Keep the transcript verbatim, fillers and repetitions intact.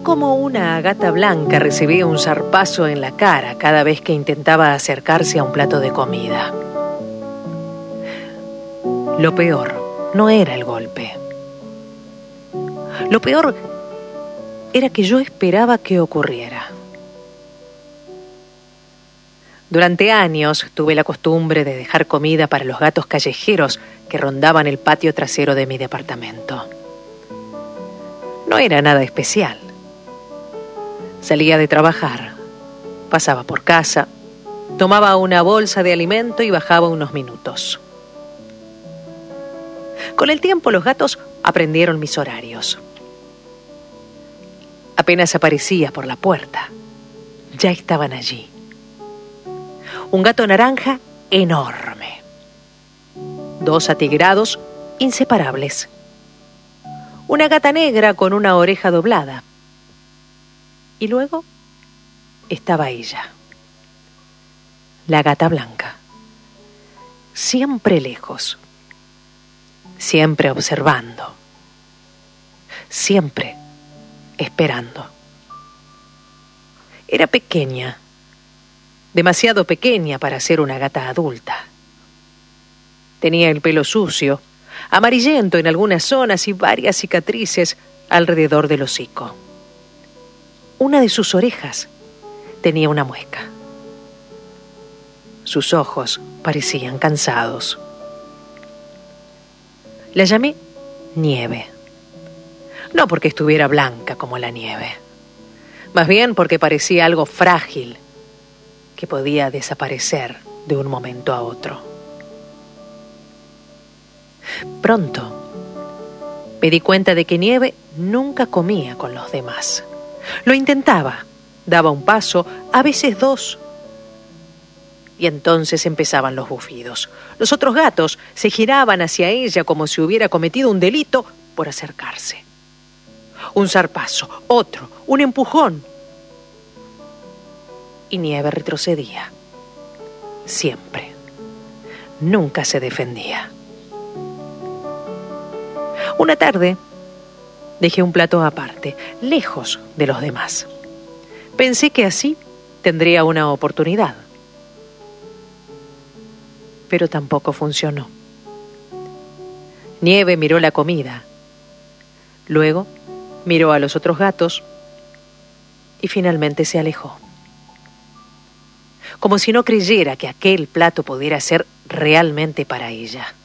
cómo una gata blanca recibía un zarpazo en la cara cada vez que intentaba acercarse a un plato de comida. Lo peor no era el golpe. Lo peor era que yo esperaba que ocurriera. Durante años tuve la costumbre de dejar comida para los gatos callejeros que rondaban el patio trasero de mi departamento. No era nada especial. Salía de trabajar, pasaba por casa, tomaba una bolsa de alimento y bajaba unos minutos. Con el tiempo los gatos aprendieron mis horarios. Apenas aparecía por la puerta, ya estaban allí. Un gato naranja enorme. Dos atigrados inseparables. Una gata negra con una oreja doblada. Y luego estaba ella, la gata blanca, siempre lejos, siempre observando, siempre esperando. Era pequeña, demasiado pequeña para ser una gata adulta. Tenía el pelo sucio, amarillento en algunas zonas y varias cicatrices alrededor del hocico. Una de sus orejas tenía una muesca. Sus ojos parecían cansados. La llamé Nieve. No porque estuviera blanca como la nieve, más bien porque parecía algo frágil que podía desaparecer de un momento a otro. Pronto me di cuenta de que Nieve nunca comía con los demás. Lo intentaba, daba un paso, a veces dos. Y entonces empezaban los bufidos. Los otros gatos se giraban hacia ella como si hubiera cometido un delito por acercarse. Un zarpazo, otro, un empujón. Y Nieve retrocedía. Siempre. Nunca se defendía. Una tarde dejé un plato aparte, lejos de los demás. Pensé que así tendría una oportunidad. Pero tampoco funcionó. Nieve miró la comida. Luego miró a los otros gatos y finalmente se alejó. Como si no creyera que aquel plato pudiera ser realmente para ella.